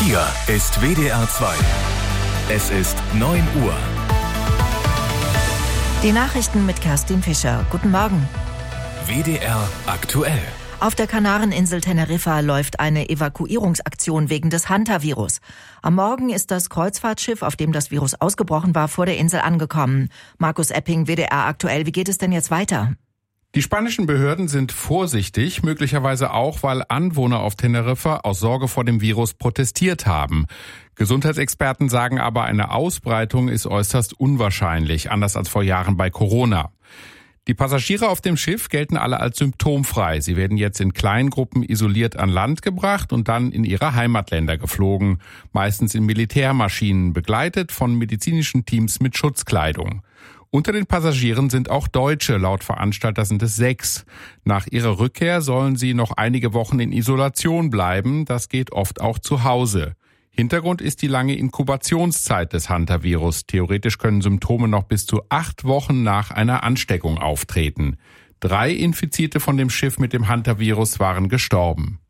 Hier ist WDR 2. Es ist 9 Uhr. Die Nachrichten mit Kerstin Fischer. Guten Morgen. WDR aktuell. Auf der Kanareninsel Teneriffa läuft eine Evakuierungsaktion wegen des Hantavirus. Am Morgen ist das Kreuzfahrtschiff, auf dem das Virus ausgebrochen war, vor der Insel angekommen. Markus Epping, WDR aktuell. Wie geht es denn jetzt weiter? Die spanischen Behörden sind vorsichtig, möglicherweise auch, weil Anwohner auf Teneriffa aus Sorge vor dem Virus protestiert haben. Gesundheitsexperten sagen aber, eine Ausbreitung ist äußerst unwahrscheinlich, anders als vor Jahren bei Corona. Die Passagiere auf dem Schiff gelten alle als symptomfrei. Sie werden jetzt in kleinen Gruppen isoliert an Land gebracht und dann in ihre Heimatländer geflogen, meistens in Militärmaschinen, begleitet von medizinischen Teams mit Schutzkleidung. Unter den Passagieren sind auch Deutsche, laut Veranstalter sind es 6. Nach ihrer Rückkehr sollen sie noch einige Wochen in Isolation bleiben, das geht oft auch zu Hause. Hintergrund ist die lange Inkubationszeit des Hantavirus. Theoretisch können Symptome noch bis zu 8 Wochen nach einer Ansteckung auftreten. 3 Infizierte von dem Schiff mit dem Hantavirus waren gestorben.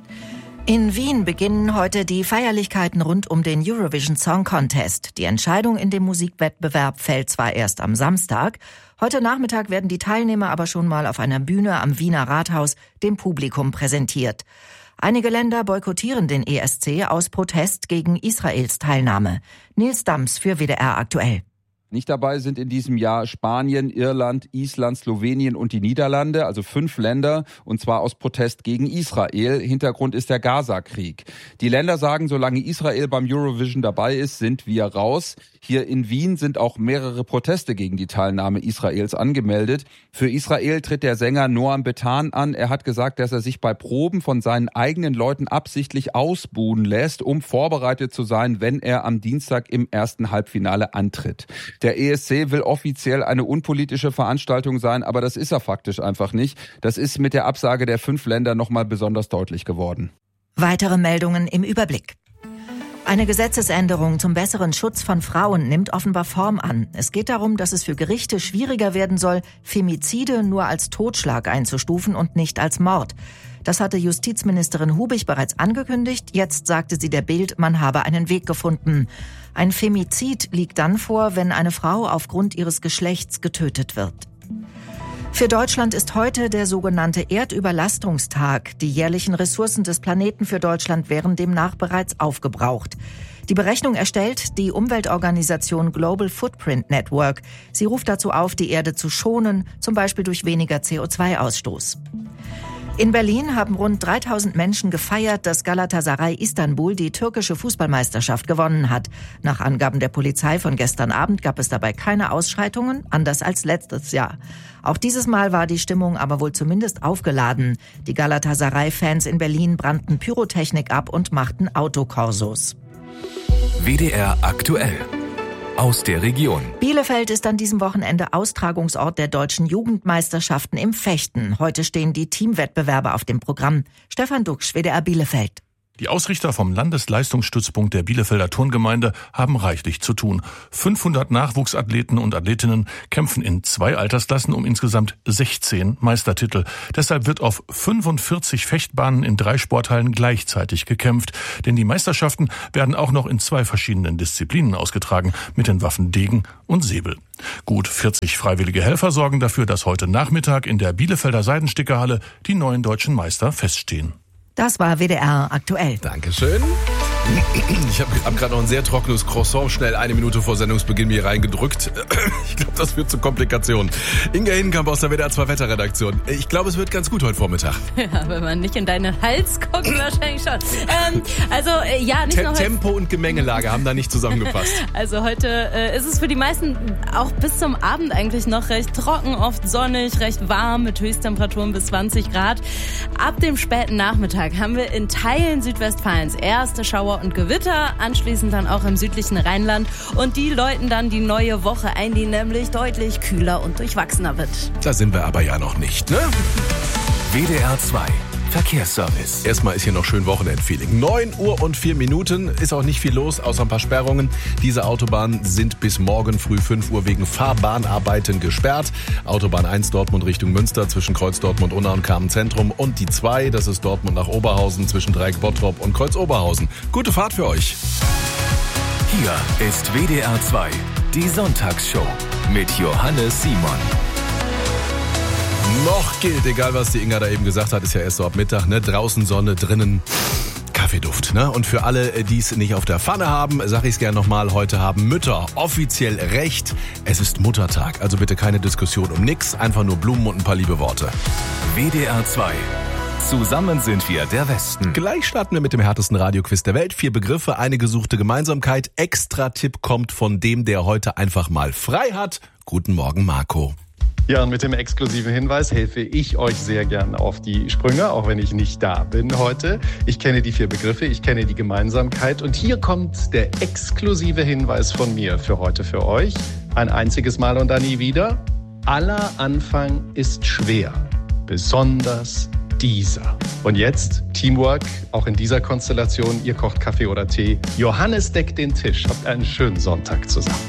In Wien beginnen heute die Feierlichkeiten rund um den Eurovision Song Contest. Die Entscheidung in dem Musikwettbewerb fällt zwar erst am Samstag. Heute Nachmittag werden die Teilnehmer aber schon mal auf einer Bühne am Wiener Rathaus dem Publikum präsentiert. Einige Länder boykottieren den ESC aus Protest gegen Israels Teilnahme. Nils Dams für WDR aktuell. Nicht dabei sind in diesem Jahr Spanien, Irland, Island, Slowenien und die Niederlande, also 5 Länder, und zwar aus Protest gegen Israel. Hintergrund ist der Gaza-Krieg. Die Länder sagen, solange Israel beim Eurovision dabei ist, sind wir raus. Hier in Wien sind auch mehrere Proteste gegen die Teilnahme Israels angemeldet. Für Israel tritt der Sänger Noam Betan an. Er hat gesagt, dass er sich bei Proben von seinen eigenen Leuten absichtlich ausbuhen lässt, um vorbereitet zu sein, wenn er am Dienstag im ersten Halbfinale antritt. Der ESC will offiziell eine unpolitische Veranstaltung sein, aber das ist er faktisch einfach nicht. Das ist mit der Absage der 5 Länder nochmal besonders deutlich geworden. Weitere Meldungen im Überblick. Eine Gesetzesänderung zum besseren Schutz von Frauen nimmt offenbar Form an. Es geht darum, dass es für Gerichte schwieriger werden soll, Femizide nur als Totschlag einzustufen und nicht als Mord. Das hatte Justizministerin Hubich bereits angekündigt. Jetzt sagte sie der Bild, man habe einen Weg gefunden. Ein Femizid liegt dann vor, wenn eine Frau aufgrund ihres Geschlechts getötet wird. Für Deutschland ist heute der sogenannte Erdüberlastungstag. Die jährlichen Ressourcen des Planeten für Deutschland wären demnach bereits aufgebraucht. Die Berechnung erstellt die Umweltorganisation Global Footprint Network. Sie ruft dazu auf, die Erde zu schonen, zum Beispiel durch weniger CO2-Ausstoß. In Berlin haben rund 3000 Menschen gefeiert, dass Galatasaray Istanbul die türkische Fußballmeisterschaft gewonnen hat. Nach Angaben der Polizei von gestern Abend gab es dabei keine Ausschreitungen, anders als letztes Jahr. Auch dieses Mal war die Stimmung aber wohl zumindest aufgeladen. Die Galatasaray-Fans in Berlin brannten Pyrotechnik ab und machten Autokorsos. WDR aktuell. Aus der Region. Bielefeld ist an diesem Wochenende Austragungsort der deutschen Jugendmeisterschaften im Fechten. Heute stehen die Teamwettbewerbe auf dem Programm. Stefan Duxch, WDR Bielefeld. Die Ausrichter vom Landesleistungsstützpunkt der Bielefelder Turngemeinde haben reichlich zu tun. 500 Nachwuchsathleten und Athletinnen kämpfen in 2 Altersklassen um insgesamt 16 Meistertitel. Deshalb wird auf 45 Fechtbahnen in 3 Sporthallen gleichzeitig gekämpft. Denn die Meisterschaften werden auch noch in 2 verschiedenen Disziplinen ausgetragen, mit den Waffen Degen und Säbel. Gut 40 freiwillige Helfer sorgen dafür, dass heute Nachmittag in der Bielefelder Seidenstickerhalle die neuen deutschen Meister feststehen. Das war WDR aktuell. Dankeschön. Ich hab gerade noch ein sehr trockenes Croissant schnell 1 Minute vor Sendungsbeginn mir reingedrückt. Ich glaube, das führt zu Komplikationen. Inga Hinkamp aus der WDR 2 Wetterredaktion. Ich glaube, es wird ganz gut heute Vormittag. Ja, wenn man nicht in deinen Hals guckt, wahrscheinlich schon. Nicht nur heute. Tempo und Gemengelage haben da nicht zusammengepasst. Also heute ist es für die meisten auch bis zum Abend eigentlich noch recht trocken, oft sonnig, recht warm mit Höchsttemperaturen bis 20 Grad. Ab dem späten Nachmittag haben wir in Teilen Südwestfalens erste Schauer und Gewitter, anschließend dann auch im südlichen Rheinland. Und die läuten dann die neue Woche ein, die nämlich deutlich kühler und durchwachsener wird. Da sind wir aber ja noch nicht, ne? WDR 2 Verkehrsservice. Erstmal ist hier noch schön Wochenendfeeling. 9 Uhr und 4 Minuten, ist auch nicht viel los, außer ein paar Sperrungen. Diese Autobahnen sind bis morgen früh 5 Uhr wegen Fahrbahnarbeiten gesperrt. Autobahn 1 Dortmund Richtung Münster zwischen Kreuz Dortmund-Unna und Kamenz-Zentrum und die 2, das ist Dortmund nach Oberhausen zwischen Dreieck Bottrop und Kreuz Oberhausen. Gute Fahrt für euch. Hier ist WDR 2, die Sonntagsshow mit Johannes Simon. Noch gilt, egal was die Inga da eben gesagt hat, ist ja erst so ab Mittag, ne? Draußen Sonne, drinnen Kaffeeduft, ne? Und für alle, die es nicht auf der Pfanne haben, sage ich es gerne nochmal, heute haben Mütter offiziell recht. Es ist Muttertag, also bitte keine Diskussion um nix, einfach nur Blumen und ein paar liebe Worte. WDR 2. Zusammen sind wir der Westen. Gleich starten wir mit dem härtesten Radioquiz der Welt. 4 Begriffe, eine gesuchte Gemeinsamkeit. Extra-Tipp kommt von dem, der heute einfach mal frei hat. Guten Morgen, Marco. Ja, und mit dem exklusiven Hinweis helfe ich euch sehr gern auf die Sprünge, auch wenn ich nicht da bin heute. Ich kenne die 4 Begriffe, ich kenne die Gemeinsamkeit und hier kommt der exklusive Hinweis von mir für heute für euch. Ein einziges Mal und dann nie wieder. Aller Anfang ist schwer, besonders dieser. Und jetzt Teamwork, auch in dieser Konstellation. Ihr kocht Kaffee oder Tee. Johannes deckt den Tisch. Habt einen schönen Sonntag zusammen.